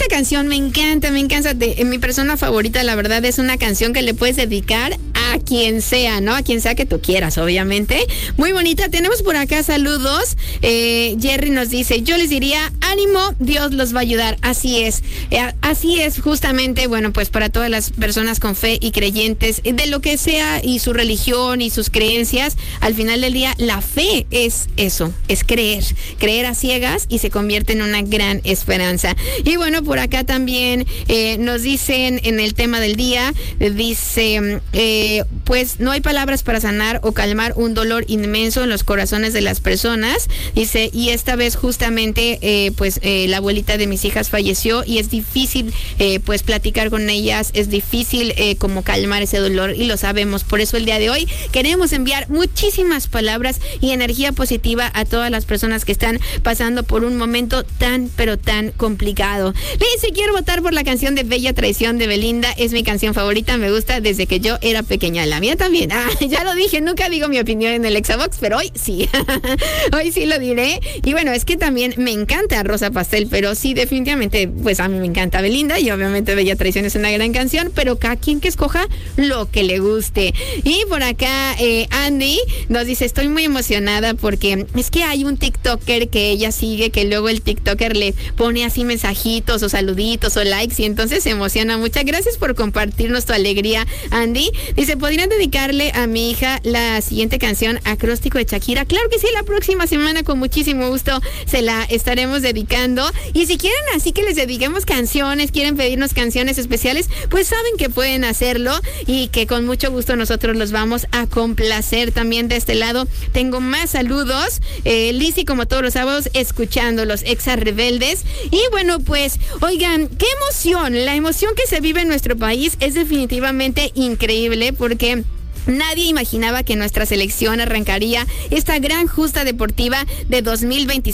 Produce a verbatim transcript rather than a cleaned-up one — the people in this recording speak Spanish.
esta canción me encanta, me encanta. De, mi persona favorita, la verdad, es una canción que le puedes dedicar a quien sea, ¿no? A quien sea que tú quieras, obviamente. Muy bonita. Tenemos por acá saludos. Eh, Jerry nos dice, yo les diría, ánimo, Dios los va a ayudar. Así es. Eh, así es, justamente, bueno, pues para todas las personas con fe y creyentes, de lo que sea, y su religión y sus creencias, al final del día, la fe es eso, es creer. Creer a ciegas y se convierte en una gran esperanza. Y bueno, por acá también eh, nos dicen en el tema del día, dice, eh, pues no hay palabras para sanar o calmar un dolor inmenso en los corazones de las personas. Dice, y esta vez justamente, eh, pues eh, la abuelita de mis hijas falleció y es difícil eh, pues platicar con ellas, es difícil eh, como calmar ese dolor y lo sabemos. Por eso el día de hoy queremos enviar muchísimas palabras y energía positiva a todas las personas que están pasando por un momento tan, pero tan complicado. Le dice, quiero votar por la canción de Bella Traición de Belinda, es mi canción favorita, me gusta desde que yo era pequeña. La mía también. Ah, ya lo dije, nunca digo mi opinión en el Exabox, pero hoy sí. Hoy sí lo diré. Y bueno, es que también me encanta Rosa Pastel, pero sí, definitivamente, pues a mí me encanta Belinda y obviamente Bella Traición es una gran canción, pero cada quien que escoja lo que le guste. Y por acá, eh, Andy nos dice, estoy muy emocionada porque es que hay un TikToker que ella sigue, que luego el TikToker le pone así mensajitos o saluditos o likes y entonces se emociona. Muchas gracias por compartirnos tu alegría, Andy. Dice, ¿podrían dedicarle a mi hija la siguiente canción, Acróstico de Shakira? Claro que sí, la próxima semana con muchísimo gusto se la estaremos dedicando. Y si quieren así que les dediquemos canciones, quieren pedirnos canciones especiales, pues saben que pueden hacerlo y que con mucho gusto nosotros los vamos a complacer. También de este lado tengo más saludos. Eh, Lizzy, como todos los sábados, escuchando los Exa Rebeldes. Y bueno, pues, oigan, qué emoción. La emoción que se vive en nuestro país es definitivamente increíble porque nadie imaginaba que nuestra selección arrancaría esta gran justa deportiva de dos mil veintiséis